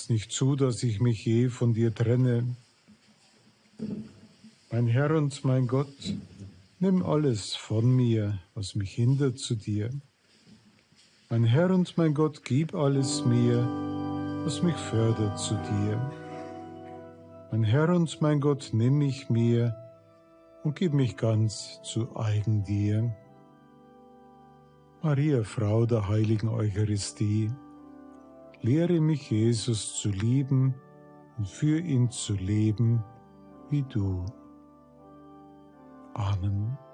lass nicht zu, dass ich mich je von dir trenne. Mein Herr und mein Gott, nimm alles von mir, was mich hindert zu dir. Mein Herr und mein Gott, gib alles mir, was mich fördert zu dir. Mein Herr und mein Gott, nimm mich mir und gib mich ganz zu eigen dir. Maria, Frau der heiligen Eucharistie, lehre mich, Jesus zu lieben und für ihn zu leben, wie du. Amen.